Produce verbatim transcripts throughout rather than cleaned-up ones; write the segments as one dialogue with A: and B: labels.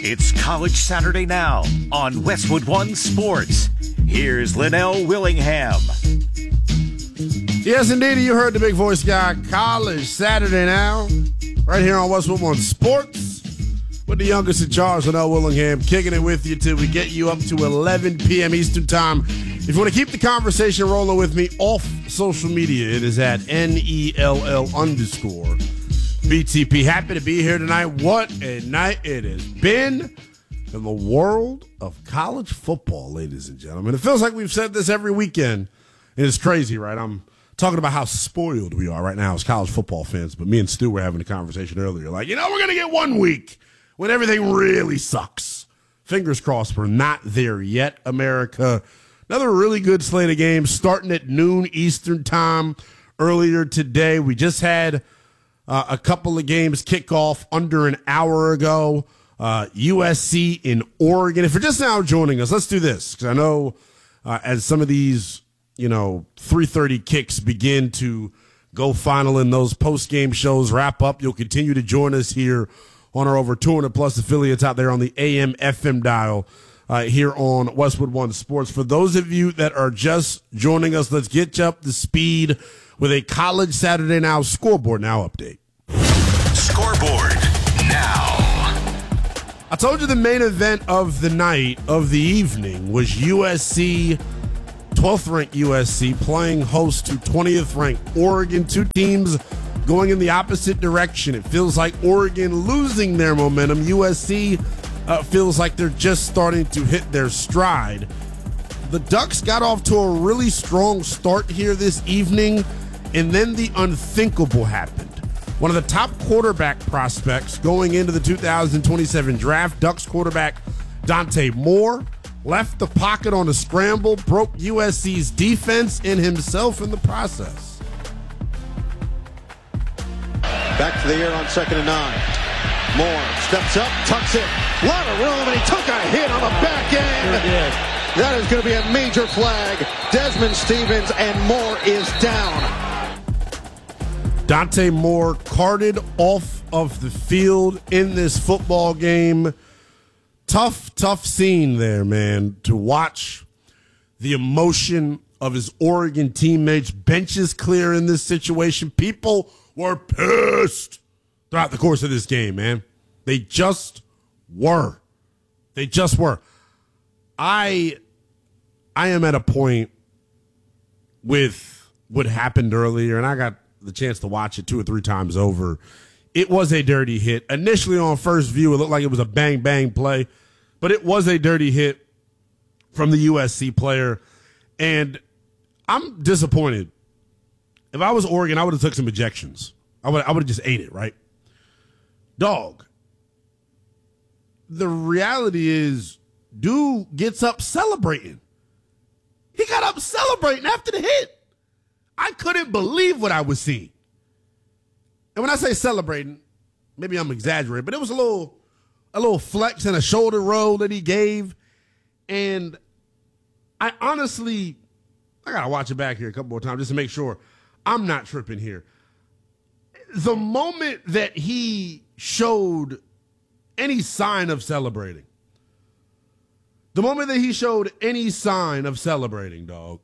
A: It's College Saturday Now on Westwood One Sports. Here's Linnell Willingham.
B: Yes, indeed, you heard the big voice guy. College Saturday Now, right here on Westwood One Sports, with the youngest in charge, Linnell Willingham, kicking it with you till we get you up to eleven p.m. Eastern Time. If you want to keep the conversation rolling with me off social media, it is at N E L L underscore B T P. Happy to be here tonight. What a night it has been in the world of college football, ladies and gentlemen. It feels like we've said this every weekend. And it's crazy, right? I'm talking about how spoiled we are right now as college football fans, but me and Stu were having a conversation earlier. Like, you know, we're going to get one week when everything really sucks. Fingers crossed we're not there yet, America. Another really good slate of games starting at noon Eastern Time earlier today. We just had uh, a couple of games kick off under an hour ago. Uh, U S C in Oregon. If you're just now joining us, let's do this, because I know uh, as some of these, you know, three thirty kicks begin to go final and those post-game shows wrap up, you'll continue to join us here on our over two hundred plus affiliates out there on the A M F M dial. Uh, here on Westwood One Sports. For those of you that are just joining us, let's get you up to speed with a College Saturday Now scoreboard now update.
A: Scoreboard now.
B: I told you the main event of the night, of the evening, was U S C, twelfth ranked U S C, playing host to twentieth ranked Oregon. Two teams going in the opposite direction. It feels like Oregon losing their momentum. U S C Uh, feels like they're just starting to hit their stride. The Ducks got off to a really strong start here this evening, and then the unthinkable happened. One of the top quarterback prospects going into the two thousand twenty-seven draft, Ducks quarterback Dante Moore, left the pocket on a scramble, broke U S C's defense and himself in the process.
C: Back to the air on second and nine. Moore steps up, tucks it. A lot of room, and he took a hit on the back end. Sure that is going to be a major flag. Desmond Stevens, and Moore is down.
B: Dante Moore carted off of the field in this football game. Tough, tough scene there, man, to watch the emotion of his Oregon teammates. Benches clear in this situation. People were pissed throughout the course of this game, man. They just were. They just were. I I am at a point with what happened earlier, and I got the chance to watch it two or three times over. It was a dirty hit. Initially on first view, it looked like it was a bang-bang play, but it was a dirty hit from the U S C player, and I'm disappointed. If I was Oregon, I would have took some ejections. I would I would have just ate it, right? Dog. The reality is, dude gets up celebrating. He got up celebrating after the hit. I couldn't believe what I was seeing. And when I say celebrating, maybe I'm exaggerating, but it was a little, a little flex and a shoulder roll that he gave. And I honestly, I got to watch it back here a couple more times just to make sure I'm not tripping here. The moment that he showed any sign of celebrating, the moment that he showed any sign of celebrating, dog,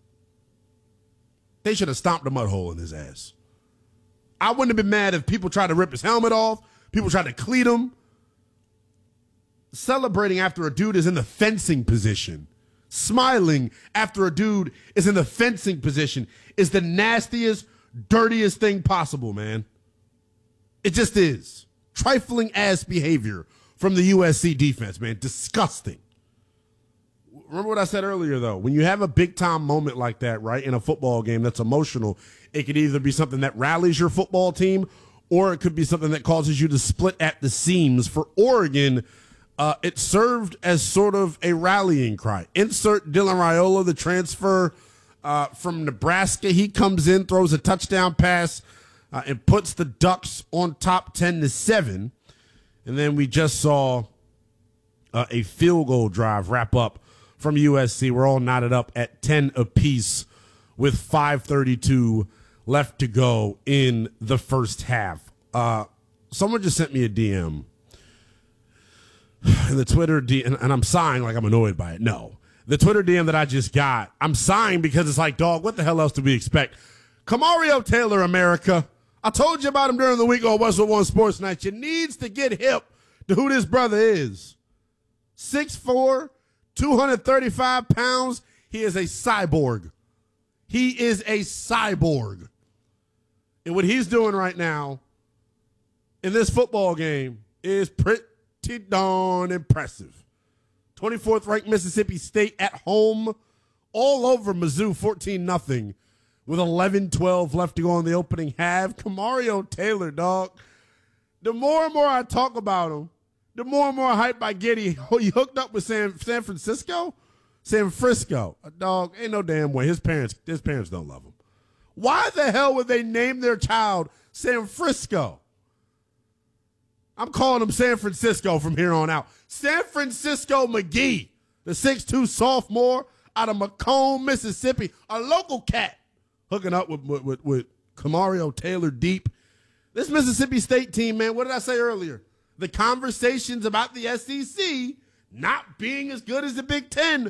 B: they should have stomped a mud hole in his ass. I wouldn't have been mad if people tried to rip his helmet off, people tried to cleat him. Celebrating after a dude is in the fencing position, smiling after a dude is in the fencing position is the nastiest, dirtiest thing possible, man. It just is. Trifling ass behavior from the U S C defense, man. Disgusting. Remember what I said earlier, though. When you have a big-time moment like that, right, in a football game that's emotional, it could either be something that rallies your football team or it could be something that causes you to split at the seams. For Oregon, uh, it served as sort of a rallying cry. Insert Dylan Raiola, the transfer uh, from Nebraska. He comes in, throws a touchdown pass, uh, and puts the Ducks on top ten to seven. And then we just saw uh, a field goal drive wrap up from U S C. We're all knotted up at ten apiece with five thirty-two left to go in the first half. Uh, someone just sent me a D M. the Twitter D M, and, and I'm sighing like I'm annoyed by it. No. The Twitter D M that I just got, I'm sighing because it's like, dog, what the hell else do we expect? Kamario Taylor, America. I told you about him during the week on Westwood One Sports Night. You needs to get hip to who this brother is. six foot four, two hundred thirty-five pounds. He is a cyborg. He is a cyborg. And what he's doing right now in this football game is pretty darn impressive. twenty-fourth ranked Mississippi State at home, all over Mizzou, fourteen nothing, with eleven twelve left to go in the opening half. Kamario Taylor, dog. The more and more I talk about him, the more and more hype I get. He, he hooked up with San, San Francisco? San Frisco. A dog, ain't no damn way. His parents, his parents don't love him. Why the hell would they name their child San Frisco? I'm calling him San Francisco from here on out. San Francisco McGee, the six two sophomore out of Macomb, Mississippi, a local cat, hooking up with, with, with, with Kamario Taylor deep. This Mississippi State team, man, what did I say earlier? The conversations about the S E C not being as good as the Big Ten.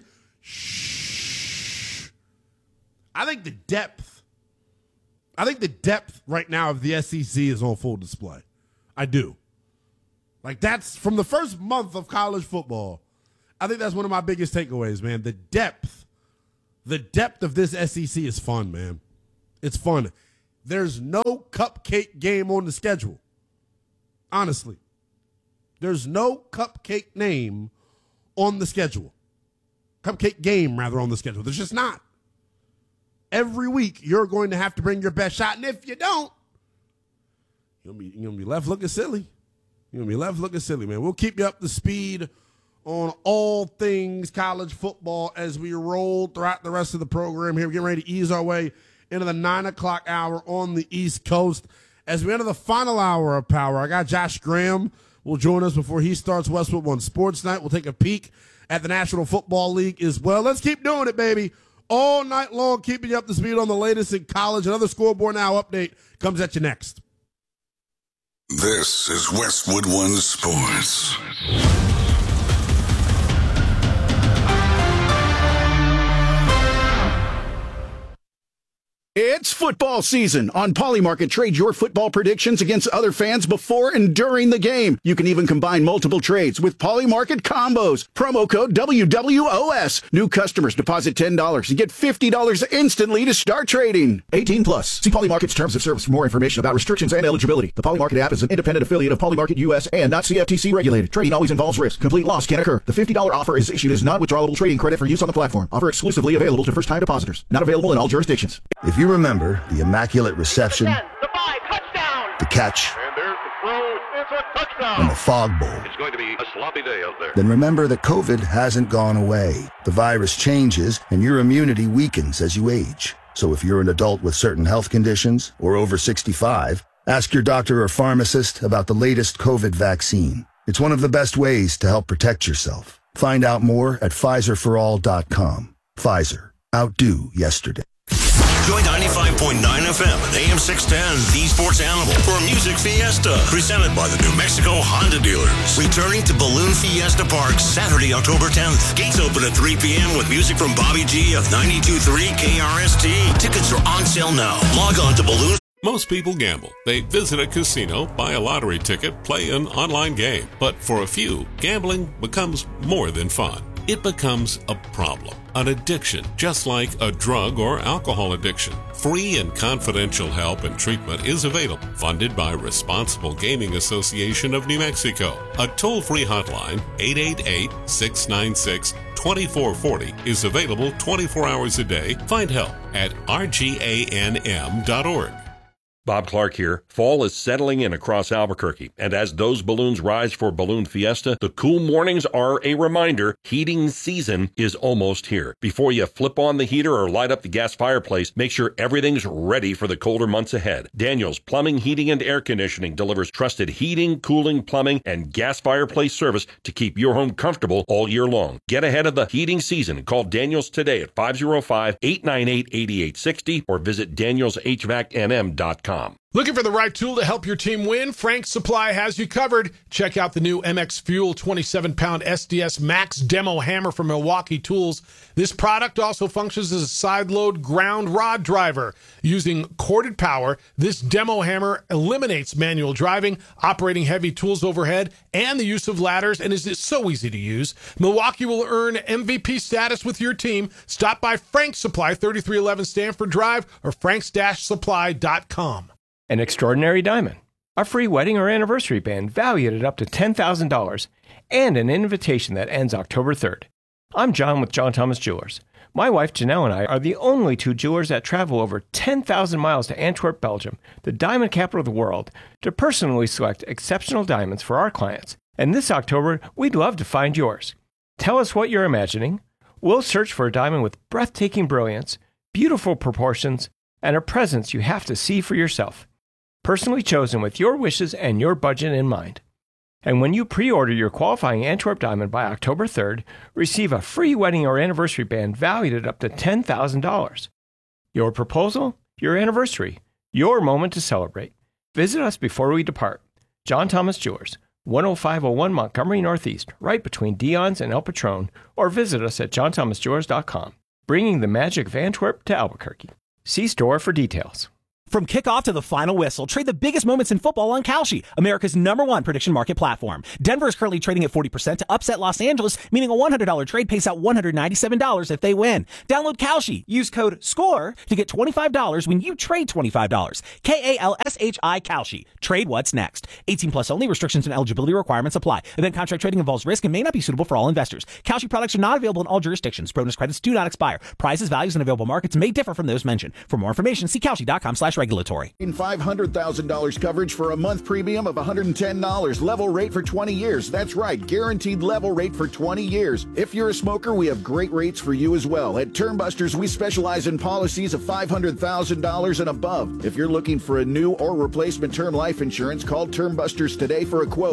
B: Shh. I think the depth, I think the depth right now of the S E C is on full display. I do. Like, that's from the first month of college football. I think that's one of my biggest takeaways, man. The depth, the depth of this S E C is fun, man. It's fun. There's no cupcake game on the schedule. Honestly. There's no cupcake name on the schedule. Cupcake game, rather, on the schedule. There's just not. Every week, you're going to have to bring your best shot, and if you don't, you're going to be left looking silly. You're going to be left looking silly, man. We'll keep you up to speed on all things college football as we roll throughout the rest of the program here. We're getting ready to ease our way into the nine o'clock hour on the East Coast. As we enter the final hour of Power, I got Josh Graham will join us before he starts Westwood One Sports Night. We'll take a peek at the National Football League as well. Let's keep doing it, baby. All night long, keeping you up to speed on the latest in college. Another Scoreboard Now update comes at you next.
D: This is Westwood One Sports.
E: It's football season. On Polymarket, trade your football predictions against other fans before and during the game. You can even combine multiple trades with Polymarket combos. Promo code W W O S. New customers deposit ten dollars and get fifty dollars instantly to start trading. eighteen plus. See Polymarket's terms of service for more information about restrictions and eligibility. The Polymarket app is an independent affiliate of Polymarket U S and not C F T C regulated. Trading always involves risk. Complete loss can occur. The fifty dollars offer is issued as non-withdrawable trading credit for use on the platform. Offer exclusively available to first-time depositors. Not available in all jurisdictions.
F: If you remember the immaculate reception,
G: ten, the five, touchdown,
F: the catch,
G: and there's the throw, it's a touchdown,
F: and the fog bowl,
G: it's going to be a sloppy day out there.
F: Then remember that COVID hasn't gone away. The virus changes, and your immunity weakens as you age. So if you're an adult with certain health conditions or over sixty-five, ask your doctor or pharmacist about the latest COVID vaccine. It's one of the best ways to help protect yourself. Find out more at Pfizer for all dot com. Pfizer. Outdo yesterday.
H: Join ninety-five point nine F M and A M six ten, The Sports Animal, for a music fiesta presented by the New Mexico Honda dealers. Returning to Balloon Fiesta Park Saturday, October tenth. Gates open at three p.m. with music from Bobby G of ninety-two point three K R S T. Tickets are on sale now. Log on to Balloon.
I: Most people gamble. They visit a casino, buy a lottery ticket, play an online game. But for a few, gambling becomes more than fun. It becomes a problem, an addiction, just like a drug or alcohol addiction. Free and confidential help and treatment is available, funded by Responsible Gaming Association of New Mexico. A toll-free hotline, eight eight eight, six nine six, two four four zero, is available twenty-four hours a day. Find help at R G A N M dot org.
J: Bob Clark here. Fall is settling in across Albuquerque, and as those balloons rise for Balloon Fiesta, the cool mornings are a reminder heating season is almost here. Before you flip on the heater or light up the gas fireplace, make sure everything's ready for the colder months ahead. Daniels Plumbing, Heating, and Air Conditioning delivers trusted heating, cooling, plumbing, and gas fireplace service to keep your home comfortable all year long. Get ahead of the heating season. Call Daniels today at five oh five, eight nine eight, eight eight six oh or visit daniels h v a c n m dot com.
K: Looking for the right tool to help your team win? Frank's Supply has you covered. Check out the new M X Fuel twenty-seven pound S D S Max Demo Hammer from Milwaukee Tools. This product also functions as a side-load ground rod driver. Using corded power, this demo hammer eliminates manual driving, operating heavy tools overhead, and the use of ladders, and is so easy to use. Milwaukee will earn M V P status with your team. Stop by Frank's Supply, thirty-three eleven Stanford Drive, or franks dash supply dot com.
L: An extraordinary diamond, a free wedding or anniversary band valued at up to ten thousand dollars, and an invitation that ends October third. I'm John with John Thomas Jewelers. My wife Janelle and I are the only two jewelers that travel over ten thousand miles to Antwerp, Belgium, the diamond capital of the world, to personally select exceptional diamonds for our clients. And this October, we'd love to find yours. Tell us what you're imagining. We'll search for a diamond with breathtaking brilliance, beautiful proportions, and a presence you have to see for yourself. Personally chosen with your wishes and your budget in mind. And when you pre-order your qualifying Antwerp diamond by October third, receive a free wedding or anniversary band valued at up to ten thousand dollars. Your proposal, your anniversary, your moment to celebrate. Visit us before we depart. John Thomas Jewelers, one oh five oh one Montgomery Northeast, right between Dion's and El Patron, or visit us at john thomas jewelers dot com, bringing the magic of Antwerp to Albuquerque. See store for details.
M: From kickoff to the final whistle, trade the biggest moments in football on Kalshi, America's number one prediction market platform. Denver is currently trading at forty percent to upset Los Angeles, meaning a one hundred dollars trade pays out one hundred ninety-seven dollars if they win. Download Kalshi. Use code SCORE to get twenty-five dollars when you trade twenty-five dollars. K A L S H I Kalshi. Trade what's next. eighteen plus only. Restrictions and eligibility requirements apply. Event contract trading involves risk and may not be suitable for all investors. Kalshi products are not available in all jurisdictions. Bonus credits do not expire. Prices, values, and available markets may differ from those mentioned. For more information, see Kalshi dot com slash regulatory.
E: In five hundred thousand dollars coverage for a month premium of one hundred ten dollars. Level rate for twenty years. That's right, guaranteed level rate for twenty years. If you're a smoker, we have great rates for you as well. At Termbusters, we specialize in policies of five hundred thousand dollars and above. If you're looking for a new or replacement term life insurance, call Termbusters today for a quote.